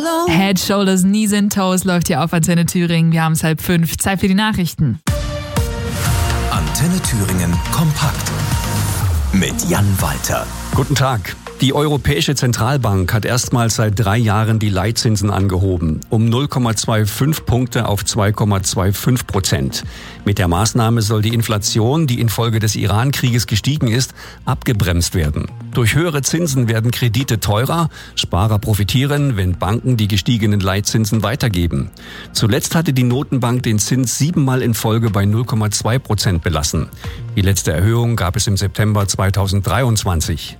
Head, Shoulders, Knees and Toes läuft hier auf Antenne Thüringen. Wir haben es 4:30. Zeit für die Nachrichten. Antenne Thüringen kompakt mit Jan Walter. Guten Tag. Die Europäische Zentralbank hat erstmals seit 3 Jahren die Leitzinsen angehoben, um 0,25 Punkte auf 2,25%. Mit der Maßnahme soll die Inflation, die infolge des Iran-Krieges gestiegen ist, abgebremst werden. Durch höhere Zinsen werden Kredite teurer, Sparer profitieren, wenn Banken die gestiegenen Leitzinsen weitergeben. Zuletzt hatte die Notenbank den Zins 7-mal in Folge bei 0,2% belassen. Die letzte Erhöhung gab es im September 2023.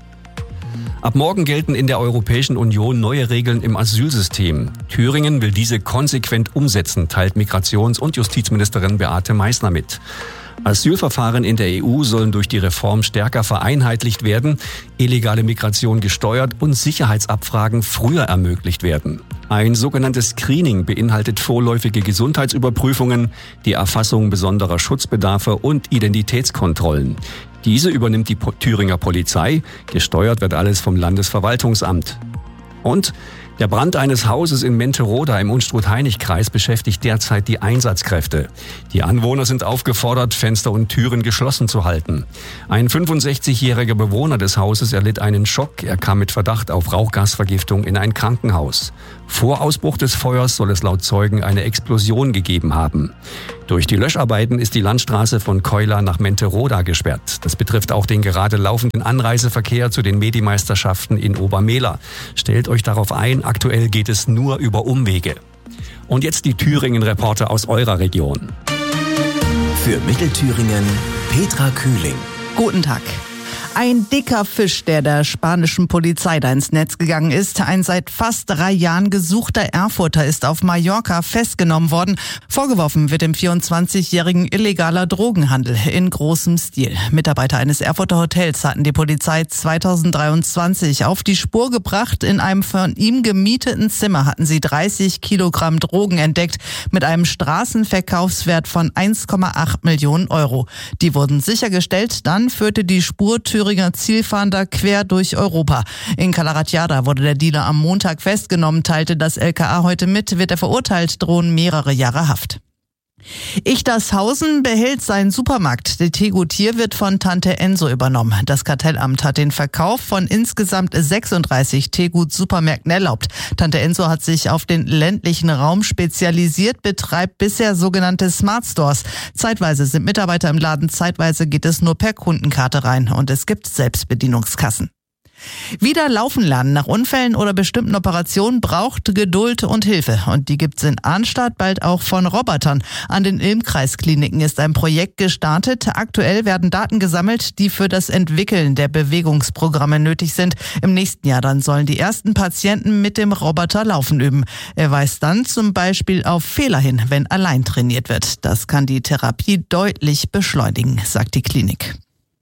Ab morgen gelten in der Europäischen Union neue Regeln im Asylsystem. Thüringen will diese konsequent umsetzen, teilt Migrations- und Justizministerin Beate Meißner mit. Asylverfahren in der EU sollen durch die Reform stärker vereinheitlicht werden, illegale Migration gesteuert und Sicherheitsabfragen früher ermöglicht werden. Ein sogenanntes Screening beinhaltet vorläufige Gesundheitsüberprüfungen, die Erfassung besonderer Schutzbedarfe und Identitätskontrollen. Diese übernimmt die Thüringer Polizei, gesteuert wird alles vom Landesverwaltungsamt. Und der Brand eines Hauses in Menteroda im Unstrut-Hainich-Kreis beschäftigt derzeit die Einsatzkräfte. Die Anwohner sind aufgefordert, Fenster und Türen geschlossen zu halten. Ein 65-jähriger Bewohner des Hauses erlitt einen Schock. Er kam mit Verdacht auf Rauchgasvergiftung in ein Krankenhaus. Vor Ausbruch des Feuers soll es laut Zeugen eine Explosion gegeben haben. Durch die Löscharbeiten ist die Landstraße von Keula nach Menteroda gesperrt. Das betrifft auch den gerade laufenden Anreiseverkehr zu den Medimeisterschaften in Obermehler. Stellt euch darauf ein, aktuell geht es nur über Umwege. Und jetzt die Thüringen-Reporter aus eurer Region. Für Mittelthüringen Petra Kühling. Guten Tag. Ein dicker Fisch, der spanischen Polizei da ins Netz gegangen ist. Ein seit fast 3 Jahren gesuchter Erfurter ist auf Mallorca festgenommen worden. Vorgeworfen wird dem 24-Jährigen illegaler Drogenhandel in großem Stil. Mitarbeiter eines Erfurter Hotels hatten die Polizei 2023 auf die Spur gebracht. In einem von ihm gemieteten Zimmer hatten sie 30 Kilogramm Drogen entdeckt mit einem Straßenverkaufswert von 1,8 Millionen Euro. Die wurden sichergestellt. Dann führte die Spur Thüringer Zielfahnder quer durch Europa. In Calaratiada wurde der Dealer am Montag festgenommen, teilte das LKA heute mit, wird er verurteilt, drohen mehrere Jahre Haft. Ichtershausen behält seinen Supermarkt. Der Tegutier wird von Tante Enso übernommen. Das Kartellamt hat den Verkauf von insgesamt 36 Tegut-Supermärkten erlaubt. Tante Enso hat sich auf den ländlichen Raum spezialisiert, betreibt bisher sogenannte Smart Stores. Zeitweise sind Mitarbeiter im Laden, zeitweise geht es nur per Kundenkarte rein und es gibt Selbstbedienungskassen. Wieder laufen lernen nach Unfällen oder bestimmten Operationen braucht Geduld und Hilfe. Und die gibt's in Arnstadt bald auch von Robotern. An den Ilm-Kreiskliniken ist ein Projekt gestartet. Aktuell werden Daten gesammelt, die für das Entwickeln der Bewegungsprogramme nötig sind. Im nächsten Jahr dann sollen die ersten Patienten mit dem Roboter laufen üben. Er weist dann zum Beispiel auf Fehler hin, wenn allein trainiert wird. Das kann die Therapie deutlich beschleunigen, sagt die Klinik.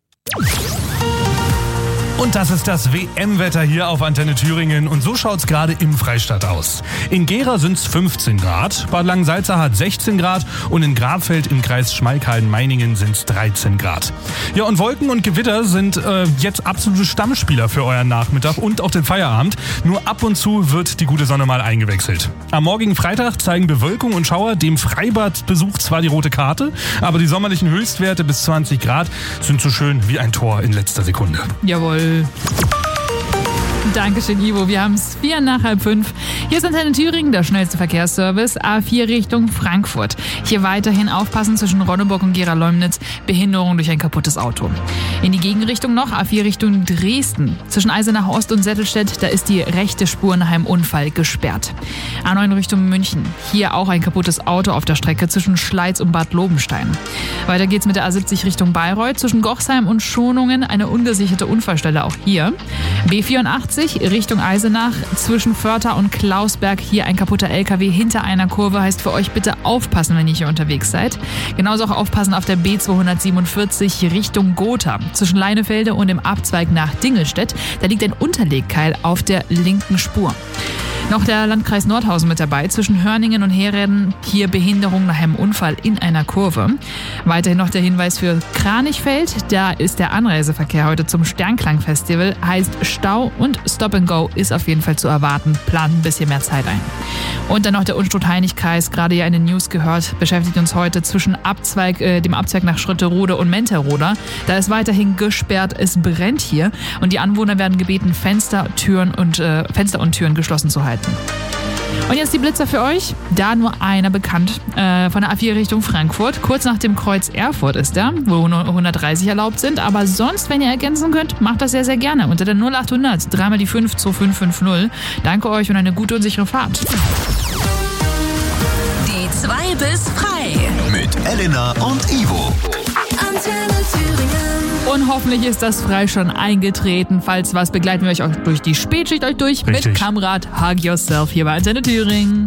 Und das ist das WM-Wetter hier auf Antenne Thüringen. Und so schaut's gerade im Freistaat aus. In Gera sind's 15 Grad, Bad Langensalza hat 16 Grad und in Grabfeld im Kreis Schmalkalden-Meiningen sind's 13 Grad. Ja, und Wolken und Gewitter sind jetzt absolute Stammspieler für euren Nachmittag und auch den Feierabend. Nur ab und zu wird die gute Sonne mal eingewechselt. Am morgigen Freitag zeigen Bewölkung und Schauer dem Freibadbesuch zwar die rote Karte, aber die sommerlichen Höchstwerte bis 20 Grad sind so schön wie ein Tor in letzter Sekunde. Jawohl. Dankeschön, Ivo. Wir haben es 4:05. Hier ist Antenne Thüringen, der schnellste Verkehrsservice. A4 Richtung Frankfurt. Hier weiterhin aufpassen zwischen Ronneburg und Gera-Leumnitz. Behinderung durch ein kaputtes Auto. In die Gegenrichtung noch A4 Richtung Dresden. Zwischen Eisenach Ost und Settelstedt, da ist die rechte Spur nach einem Unfall gesperrt. A9 Richtung München. Hier auch ein kaputtes Auto auf der Strecke zwischen Schleiz und Bad Lobenstein. Weiter geht's mit der A70 Richtung Bayreuth. Zwischen Gochsheim und Schonungen eine ungesicherte Unfallstelle auch hier. B84 Richtung Eisenach, zwischen Vörter und Klausberg, hier ein kaputter LKW hinter einer Kurve, heißt für euch bitte aufpassen, wenn ihr hier unterwegs seid. Genauso auch aufpassen auf der B247 Richtung Gotha, zwischen Leinefelde und dem Abzweig nach Dingelstedt, da liegt ein Unterlegkeil auf der linken Spur. Noch der Landkreis Nordhausen mit dabei. Zwischen Hörningen und Hereden hier Behinderung nach einem Unfall in einer Kurve. Weiterhin noch der Hinweis für Kranichfeld. Da ist der Anreiseverkehr heute zum Sternklang-Festival. Heißt Stau und Stop and Go ist auf jeden Fall zu erwarten. Plant ein bisschen mehr Zeit ein. Und dann noch der Unstrut-Heinig-Kreis. Gerade ja in den News gehört, beschäftigt uns heute zwischen dem Abzweig nach Schritterode und Menterode. Da ist weiterhin gesperrt. Es brennt hier. Und die Anwohner werden gebeten, Fenster und Türen geschlossen zu halten. Und jetzt die Blitzer für euch. Da nur einer bekannt von der A4 Richtung Frankfurt. Kurz nach dem Kreuz Erfurt ist der, wo nur 130 erlaubt sind. Aber sonst, wenn ihr ergänzen könnt, macht das sehr, sehr gerne. Unter der 0800 3 mal die 5 2550. Danke euch und eine gute und sichere Fahrt. Die 2 bis frei. Mit Elena und Ivo. Antenne Thüringen. Und hoffentlich ist das frei schon eingetreten. Falls was, begleiten wir euch auch durch die Spätschicht mit Kamerad Hug Yourself hier bei Antenne Thüringen.